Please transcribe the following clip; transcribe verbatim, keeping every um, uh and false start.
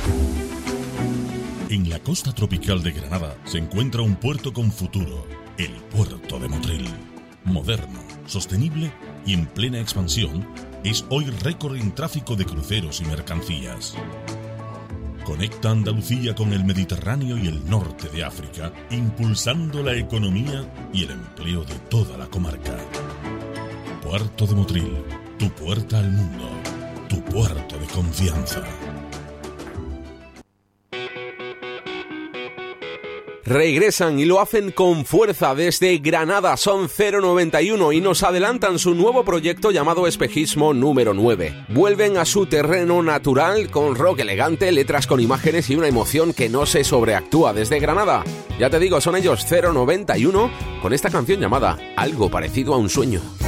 En la costa tropical de Granada se encuentra un puerto con futuro, el Puerto de Motril. Moderno, sostenible y en plena expansión, es hoy récord en tráfico de cruceros y mercancías. Conecta Andalucía con el Mediterráneo y el norte de África, impulsando la economía y el empleo de toda la comarca. Puerto de Motril, tu puerta al mundo, tu puerto de confianza. Regresan y lo hacen con fuerza desde Granada, son cero noventa y uno y nos adelantan su nuevo proyecto llamado Espejismo número nueve. Vuelven a su terreno natural con rock elegante, letras con imágenes y una emoción que no se sobreactúa desde Granada. Ya te digo, son ellos cero noventa y uno con esta canción llamada Algo parecido a un sueño.